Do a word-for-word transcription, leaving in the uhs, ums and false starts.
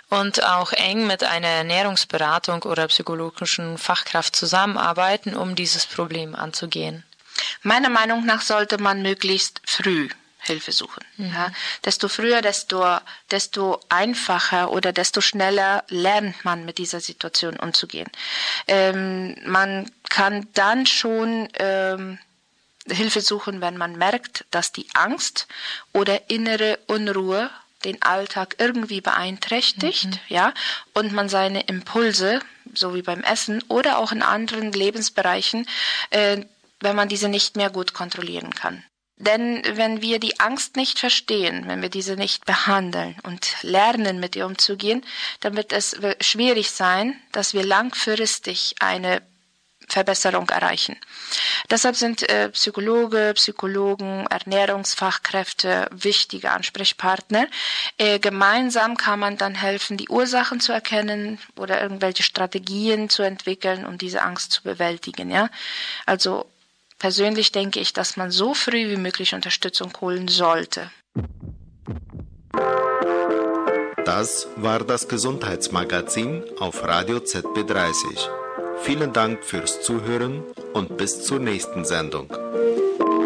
und auch eng mit einer Ernährungsberatung oder psychologischen Fachkraft zusammenarbeiten, um dieses Problem anzugehen? Meiner Meinung nach sollte man möglichst früh Hilfe suchen. Mhm. Ja, desto früher, desto, desto einfacher oder desto schneller lernt man mit dieser Situation umzugehen. Ähm, man kann dann schon ähm, Hilfe suchen, wenn man merkt, dass die Angst oder innere Unruhe den Alltag irgendwie beeinträchtigt, mhm. ja, und man seine Impulse, so wie beim Essen oder auch in anderen Lebensbereichen, äh, wenn man diese nicht mehr gut kontrollieren kann. Denn wenn wir die Angst nicht verstehen, wenn wir diese nicht behandeln und lernen, mit ihr umzugehen, dann wird es schwierig sein, dass wir langfristig eine Verbesserung erreichen. Deshalb sind äh, Psychologe, Psychologen, Ernährungsfachkräfte wichtige Ansprechpartner. Äh, gemeinsam kann man dann helfen, die Ursachen zu erkennen oder irgendwelche Strategien zu entwickeln, um diese Angst zu bewältigen. Ja? Also persönlich denke ich, dass man so früh wie möglich Unterstützung holen sollte. Das war das Gesundheitsmagazin auf Radio Z B dreißig. Vielen Dank fürs Zuhören und bis zur nächsten Sendung.